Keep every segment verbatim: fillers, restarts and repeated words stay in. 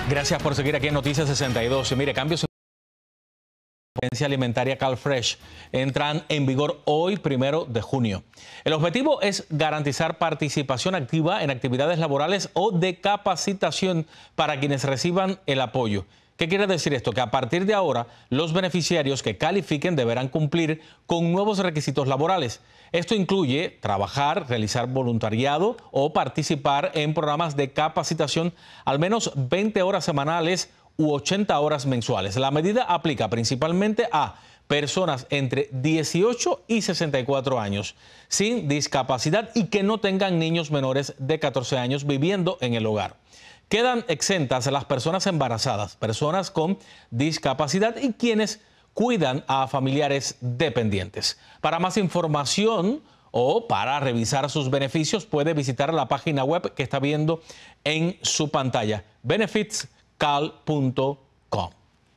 Gracias por seguir aquí en Noticias sesenta y dos. Mire, cambios en la agencia alimentaria CalFresh entran en vigor hoy, primero de junio. El objetivo es garantizar participación activa en actividades laborales o de capacitación para quienes reciban el apoyo. ¿Qué quiere decir esto? Que a partir de ahora, los beneficiarios que califiquen deberán cumplir con nuevos requisitos laborales. Esto incluye trabajar, realizar voluntariado o participar en programas de capacitación al menos veinte horas semanales u ochenta horas mensuales. La medida aplica principalmente a personas entre dieciocho y sesenta y cuatro años, sin discapacidad y que no tengan niños menores de catorce años viviendo en el hogar. Quedan exentas las personas embarazadas, personas con discapacidad y quienes cuidan a familiares dependientes. Para más información o para revisar sus beneficios puede visitar la página web que está viendo en su pantalla, benefits cal punto com.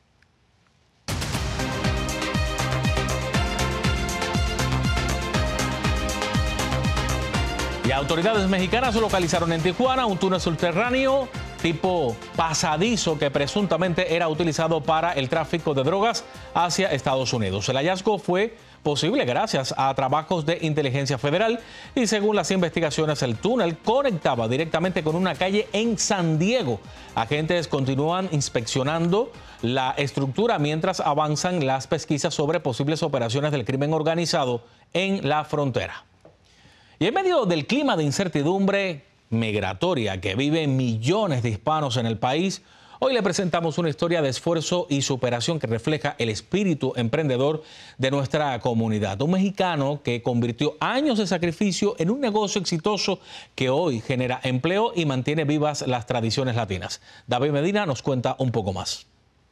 Y autoridades mexicanas localizaron en Tijuana un túnel subterráneo tipo pasadizo que presuntamente era utilizado para el tráfico de drogas hacia Estados Unidos. El hallazgo fue posible gracias a trabajos de inteligencia federal y según las investigaciones el túnel conectaba directamente con una calle en San Diego. Agentes continúan inspeccionando la estructura mientras avanzan las pesquisas sobre posibles operaciones del crimen organizado en la frontera. Y en medio del clima de incertidumbre migratoria que viven millones de hispanos en el país, hoy le presentamos una historia de esfuerzo y superación que refleja el espíritu emprendedor de nuestra comunidad. Un mexicano que convirtió años de sacrificio en un negocio exitoso que hoy genera empleo y mantiene vivas las tradiciones latinas. David Medina nos cuenta un poco más.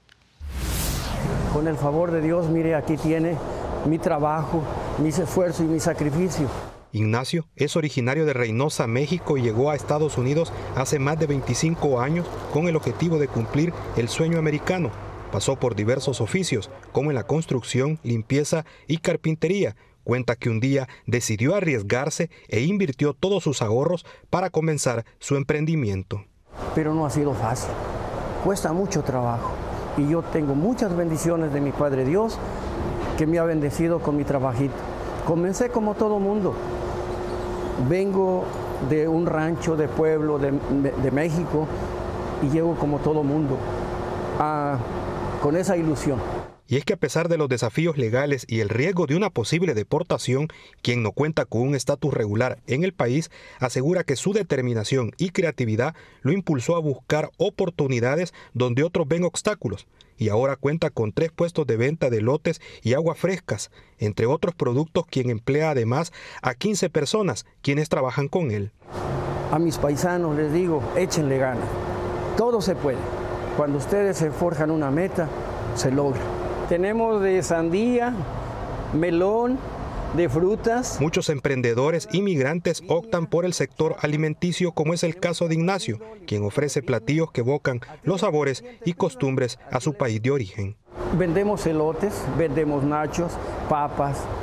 Con el favor de Dios, mire, aquí tiene mi trabajo, mis esfuerzos y mi sacrificio. Ignacio es originario de Reynosa, México, y llegó a Estados Unidos hace más de veinticinco años con el objetivo de cumplir el sueño americano. Pasó por diversos oficios, como en la construcción, limpieza y carpintería. Cuenta que un día decidió arriesgarse e invirtió todos sus ahorros para comenzar su emprendimiento. Pero no ha sido fácil, cuesta mucho trabajo y yo tengo muchas bendiciones de mi Padre Dios que me ha bendecido con mi trabajito. Comencé como todo mundo. Vengo de un rancho de pueblo de, de México y llego como todo mundo a, con esa ilusión. Y es que a pesar de los desafíos legales y el riesgo de una posible deportación, quien no cuenta con un estatus regular en el país asegura que su determinación y creatividad lo impulsó a buscar oportunidades donde otros ven obstáculos. Y ahora cuenta con tres puestos de venta de elotes y aguas frescas, entre otros productos, quien emplea además a quince personas, quienes trabajan con él. A mis paisanos les digo, échenle ganas. Todo se puede. Cuando ustedes se forjan una meta, se logra. Tenemos de sandía, melón, de frutas. Muchos emprendedores inmigrantes optan por el sector alimenticio, como es el caso de Ignacio, quien ofrece platillos que evocan los sabores y costumbres a su país de origen. Vendemos elotes, vendemos nachos, papas,